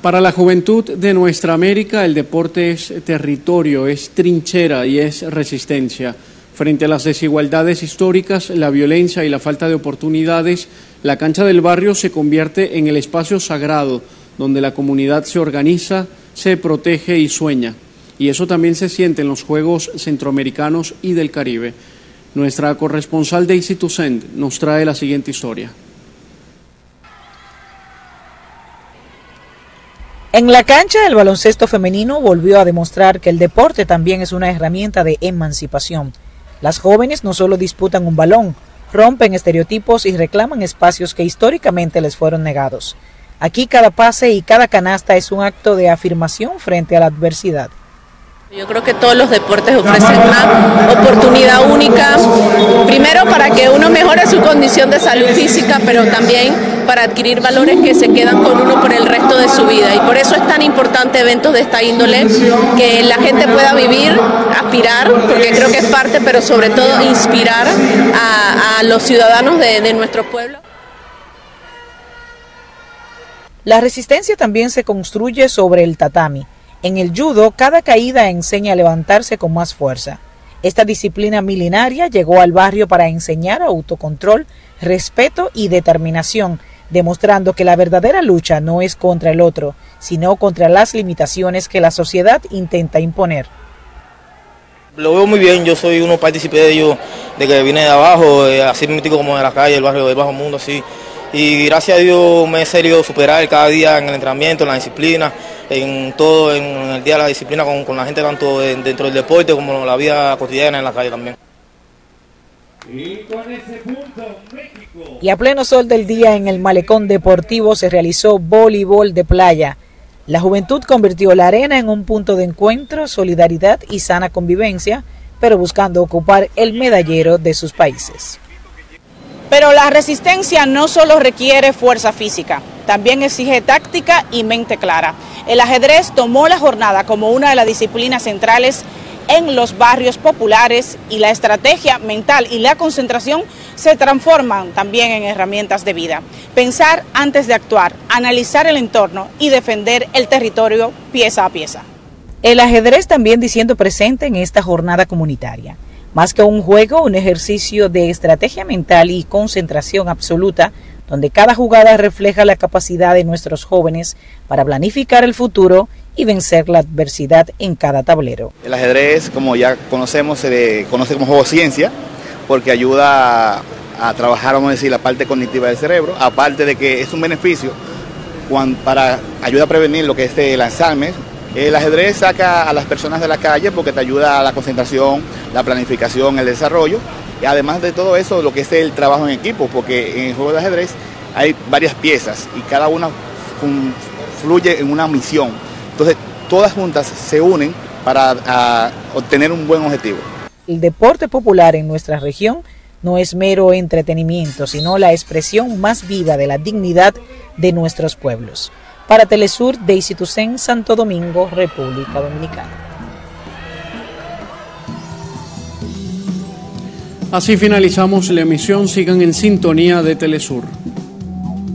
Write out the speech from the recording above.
Para la juventud de nuestra América, el deporte es territorio, es trinchera y es resistencia. Frente a las desigualdades históricas, la violencia y la falta de oportunidades, la cancha del barrio se convierte en el espacio sagrado donde la comunidad se organiza, se protege y sueña. Y eso también se siente en los Juegos Centroamericanos y del Caribe. Nuestra corresponsal Daisy Toussaint nos trae la siguiente historia. En la cancha, el baloncesto femenino volvió a demostrar que el deporte también es una herramienta de emancipación. Las jóvenes no solo disputan un balón, rompen estereotipos y reclaman espacios que históricamente les fueron negados. Aquí cada pase y cada canasta es un acto de afirmación frente a la adversidad. Yo creo que todos los deportes ofrecen una oportunidad única, primero para que uno mejore su condición de salud física, pero también para adquirir valores que se quedan con uno por el resto de su vida. Y por eso es tan importante eventos de esta índole, que la gente pueda vivir, aspirar, porque creo que es parte, pero sobre todo inspirar a los ciudadanos de nuestro pueblo. La resistencia también se construye sobre el tatami. En el judo, cada caída enseña a levantarse con más fuerza. Esta disciplina milenaria llegó al barrio para enseñar autocontrol, respeto y determinación, demostrando que la verdadera lucha no es contra el otro, sino contra las limitaciones que la sociedad intenta imponer. Lo veo muy bien, yo soy uno partícipe de ello, de que vine de abajo, así mítico como de la calle, el barrio del bajo mundo, así. Y gracias a Dios me he serido superar cada día en el entrenamiento, en la disciplina, en todo, en el día de la disciplina con la gente, tanto dentro del deporte como en la vida cotidiana en la calle también. Y a pleno sol del día en el malecón deportivo se realizó voleibol de playa. La juventud convirtió la arena en un punto de encuentro, solidaridad y sana convivencia, pero buscando ocupar el medallero de sus países. Pero la resistencia no solo requiere fuerza física, también exige táctica y mente clara. El ajedrez tomó la jornada como una de las disciplinas centrales en los barrios populares y la estrategia mental y la concentración se transforman también en herramientas de vida. Pensar antes de actuar, analizar el entorno y defender el territorio pieza a pieza. El ajedrez también diciendo presente en esta jornada comunitaria. Más que un juego, un ejercicio de estrategia mental y concentración absoluta, donde cada jugada refleja la capacidad de nuestros jóvenes para planificar el futuro y vencer la adversidad en cada tablero. El ajedrez, como ya conocemos, se le conoce como juego ciencia, porque ayuda a trabajar, vamos a decir, la parte cognitiva del cerebro, aparte de que es un beneficio para ayuda a prevenir lo que es el Alzheimer. El ajedrez saca a las personas de la calle porque te ayuda a la concentración, la planificación, el desarrollo. Y además de todo eso, lo que es el trabajo en equipo, porque en el juego de ajedrez hay varias piezas y cada una fluye en una misión. Entonces, todas juntas se unen para obtener un buen objetivo. El deporte popular en nuestra región no es mero entretenimiento, sino la expresión más viva de la dignidad de nuestros pueblos. Para Telesur, Daisy Toussaint, Santo Domingo, República Dominicana. Así finalizamos la emisión. Sigan en sintonía de Telesur.